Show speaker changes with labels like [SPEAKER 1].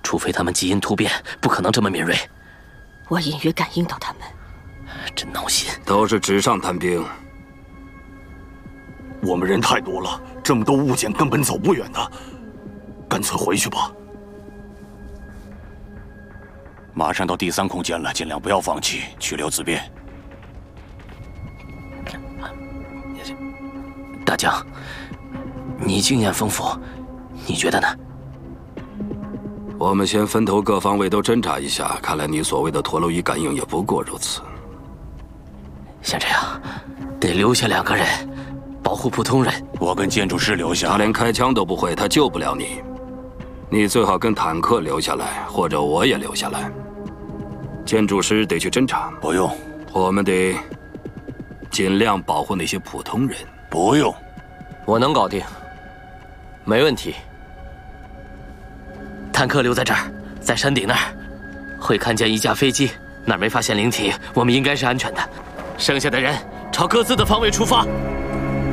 [SPEAKER 1] 除非他们基因突变，不可能这么敏锐。
[SPEAKER 2] 我隐约感应到他们，
[SPEAKER 1] 真闹心。
[SPEAKER 3] 都是纸上谈兵。
[SPEAKER 4] 我们人太多了，这么多物件根本走不远的，干脆回去吧。
[SPEAKER 5] 马上到第3空间了，尽量不要放弃，去留自便。
[SPEAKER 1] 大将，你经验丰富，你觉得呢？
[SPEAKER 3] 我们先分头各方位都侦查一下，看来你所谓的陀螺仪感应也不过如此。
[SPEAKER 1] 像这样，得留下2个人，保护普通人。
[SPEAKER 5] 我跟建筑师留下。
[SPEAKER 3] 他连开枪都不会，他救不了你。你最好跟坦克留下来，或者我也留下来。建筑师得去侦查。
[SPEAKER 5] 不用，
[SPEAKER 3] 我们得尽量保护那些普通人。
[SPEAKER 5] 不用，
[SPEAKER 6] 我能搞定，没问题。
[SPEAKER 1] 坦克留在这儿，在山顶那儿，会看见一架飞机，那儿没发现灵体，我们应该是安全的。剩下的人朝各自的方位出发。